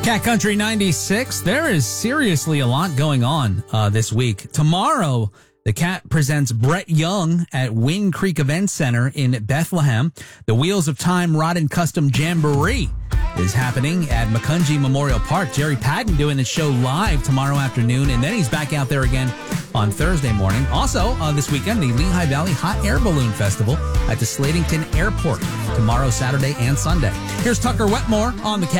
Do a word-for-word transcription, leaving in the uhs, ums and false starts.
Cat Country ninety-six, there is seriously a lot going on uh, this week. Tomorrow, the Cat presents Brett Young at Wind Creek Event Center in Bethlehem. The Wheels of Time Rod and Custom Jamboree is happening at McCungy Memorial Park. Jerry Patton doing the show live tomorrow afternoon, and then he's back out there again on Thursday morning. Also, uh, this weekend, the Lehigh Valley Hot Air Balloon Festival at the Slatington Airport tomorrow, Saturday, and Sunday. Here's Tucker Wetmore on the Cat.